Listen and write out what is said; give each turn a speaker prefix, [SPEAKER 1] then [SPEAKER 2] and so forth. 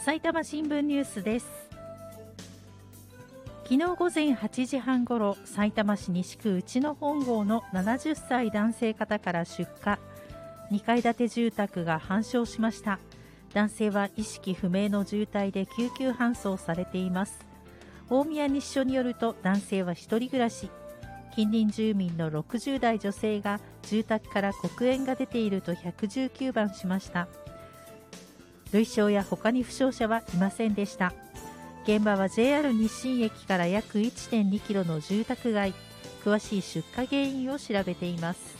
[SPEAKER 1] 埼玉新聞ニュースです。昨日午前8時半ごろ、さいたま市西区内野本郷の70歳男性方から出火、2階建て住宅が半焼しました。男性は意識不明の重体で救急搬送されています。大宮西署によると、男性は一人暮らし、近隣住民の60代女性が住宅から黒煙が出ていると119番しました。類焼や他に負傷者はいませんでした。現場は JR 日清駅から約 1.2 キロの住宅街。詳しい出火原因を調べています。